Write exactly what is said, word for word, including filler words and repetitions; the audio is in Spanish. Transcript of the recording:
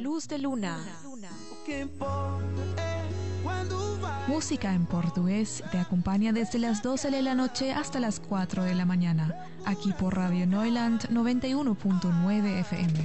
Luz de Luna. Música en portugués te acompaña desde las doce de la noche hasta las cuatro de la mañana, aquí por Radio Neuland noventa y uno punto nueve F M.